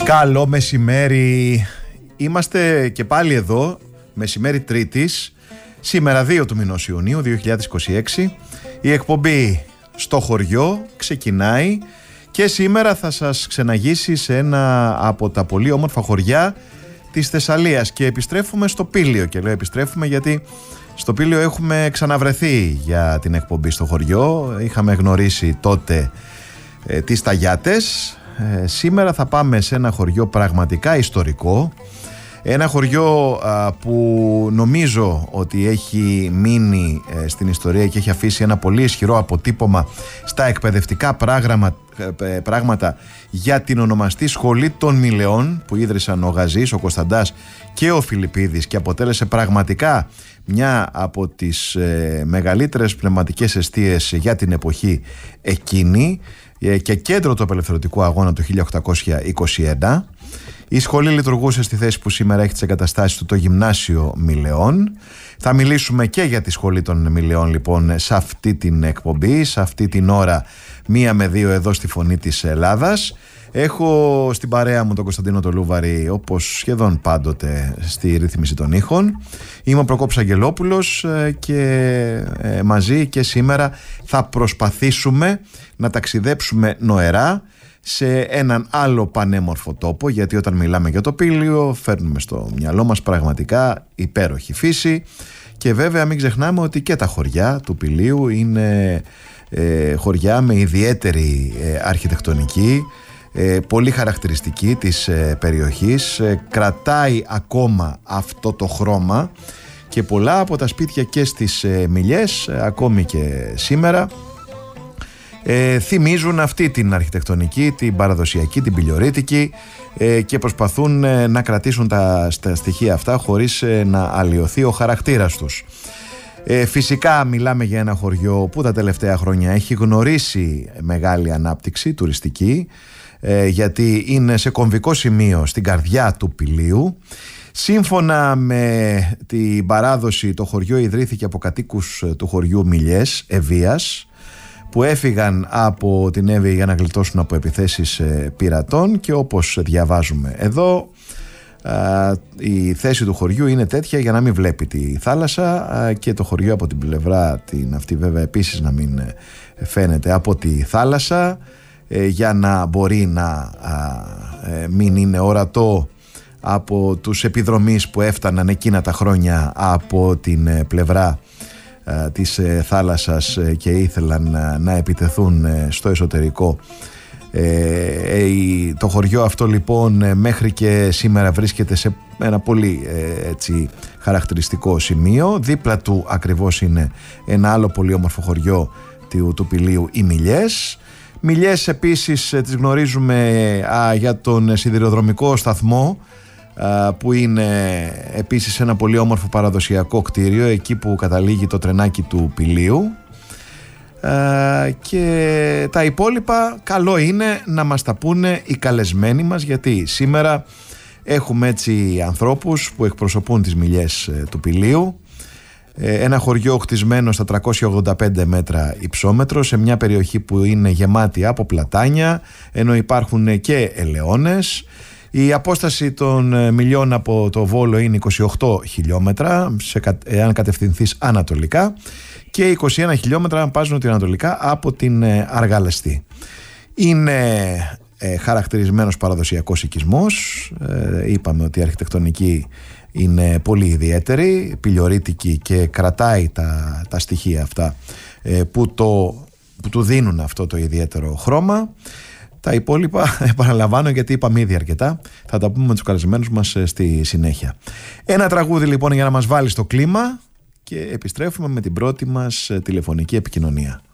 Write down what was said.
Καλό μεσημέρι. Είμαστε και πάλι εδώ, μεσημέρι Τρίτης, σήμερα 2 του μηνός Ιουνίου 2026. Η εκπομπή στο χωριό ξεκινάει και σήμερα θα σας ξεναγήσει σε ένα από τα πολύ όμορφα χωριά της Θεσσαλίας και επιστρέφουμε στο Πήλιο. Και λέω επιστρέφουμε γιατί στο Πήλιο έχουμε ξαναβρεθεί για την εκπομπή στο χωριό. Είχαμε γνωρίσει τότε τις Ταγιάτες. Σήμερα θα πάμε σε ένα χωριό πραγματικά ιστορικό. Ένα χωριό που νομίζω ότι έχει μείνει στην ιστορία και έχει αφήσει ένα πολύ ισχυρό αποτύπωμα στα εκπαιδευτικά πράγματα για την ονομαστή Σχολή των Μιλεών που ίδρυσαν ο Γαζής, ο Κωνσταντάς και ο Φιλιππίδης και αποτέλεσε πραγματικά μια από τις μεγαλύτερες πνευματικές εστίες για την εποχή εκείνη και κέντρο του απελευθερωτικού αγώνα του 1821. Η σχολή λειτουργούσε στη θέση που σήμερα έχει τις εγκαταστάσεις του, το Γυμνάσιο Μιλεών. Θα μιλήσουμε και για τη Σχολή των Μιλεών λοιπόν σε αυτή την εκπομπή, σε αυτή την ώρα 1 με 2 εδώ στη Φωνή της Ελλάδας. Έχω στην παρέα μου τον Κωνσταντίνο το Λούβαρη, όπως σχεδόν πάντοτε στη ρύθμιση των ήχων. Είμαι ο Προκόπης Αγγελόπουλος και μαζί και σήμερα θα προσπαθήσουμε να ταξιδέψουμε νοερά σε έναν άλλο πανέμορφο τόπο, γιατί όταν μιλάμε για το Πήλιο φέρνουμε στο μυαλό μας πραγματικά υπέροχη φύση και βέβαια μην ξεχνάμε ότι και τα χωριά του Πηλίου είναι χωριά με ιδιαίτερη αρχιτεκτονική, πολύ χαρακτηριστική της περιοχής, κρατάει ακόμα αυτό το χρώμα και πολλά από τα σπίτια και στις Μιλιές ακόμη και σήμερα θυμίζουν αυτή την αρχιτεκτονική, την παραδοσιακή, την πηλιορίτικη και προσπαθούν να κρατήσουν τα στοιχεία αυτά χωρίς να αλλοιωθεί ο χαρακτήρας τους. Φυσικά μιλάμε για ένα χωριό που τα τελευταία χρόνια έχει γνωρίσει μεγάλη ανάπτυξη τουριστική, γιατί είναι σε κομβικό σημείο στην καρδιά του Πηλίου. Σύμφωνα με την παράδοση, το χωριό ιδρύθηκε από κατοίκους του χωριού Μιλιές, Ευβίας, που έφυγαν από την Εύβοια για να γλιτώσουν από επιθέσεις πειρατών και όπως διαβάζουμε εδώ η θέση του χωριού είναι τέτοια για να μην βλέπει τη θάλασσα και το χωριό από την πλευρά την αυτή βέβαια επίσης να μην φαίνεται από τη θάλασσα, για να μπορεί να μην είναι ορατό από τους επιδρομείς που έφταναν εκείνα τα χρόνια από την πλευρά της θάλασσας και ήθελαν να επιτεθούν στο εσωτερικό. Το χωριό αυτό λοιπόν μέχρι και σήμερα βρίσκεται σε ένα πολύ χαρακτηριστικό σημείο. Δίπλα του ακριβώς είναι ένα άλλο πολύ όμορφο χωριό του Πηλίου, οι Μιλιές. Μιλιές επίσης τις γνωρίζουμε για τον σιδηροδρομικό σταθμό, που είναι επίσης ένα πολύ όμορφο παραδοσιακό κτίριο εκεί που καταλήγει το τρενάκι του Πηλίου, και τα υπόλοιπα καλό είναι να μας τα πούνε οι καλεσμένοι μας, γιατί σήμερα έχουμε έτσι ανθρώπους που εκπροσωπούν τις Μιλιές του Πηλίου, ένα χωριό χτισμένο στα 385 μέτρα υψόμετρο σε μια περιοχή που είναι γεμάτη από πλατάνια, ενώ υπάρχουν και ελαιώνες. Η απόσταση των Μιλιών από το Βόλο είναι 28 χιλιόμετρα αν κατευθυνθείς ανατολικά και 21 χιλιόμετρα αν πας νοτιοανατολικά από την Αργαλαστή. Είναι χαρακτηρισμένος παραδοσιακός οικισμός, είπαμε ότι η αρχιτεκτονική είναι πολύ ιδιαίτερη, πηλιορίτικη και κρατάει τα στοιχεία αυτά που του δίνουν αυτό το ιδιαίτερο χρώμα. Τα υπόλοιπα επαναλαμβάνω γιατί είπαμε ήδη αρκετά, θα τα πούμε με τους καλεσμένους μας στη συνέχεια. Ένα τραγούδι λοιπόν για να μας βάλει στο κλίμα και επιστρέφουμε με την πρώτη μας τηλεφωνική επικοινωνία.